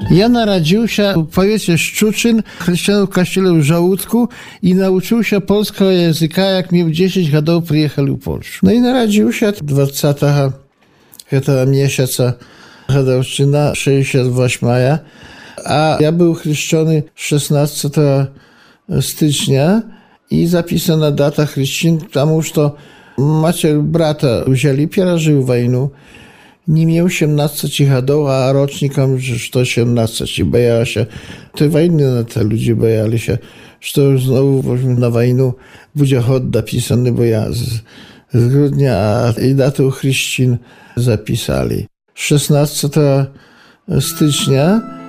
Ja narodził się w powiecie Szczuczyn, chrześcijanów w kościele w Żołódku i nauczył się polskiego języka, jak miał 10 lat przyjechał w Polskę. No i narodził się 20 miesiąca Hadowczyna, 68, a ja był chrzczony 16 stycznia i zapisana data chrzcin, tam już to macie brata wzięli, pierażył wojnu. Nie miał 18 lat, a rocznikom już to 18. Bojała się tej wojny, na te ludzie bojali się, że to już znowu na wojnu będzie chod napisany, bo ja z grudnia i datę chrzcin zapisali. 16 stycznia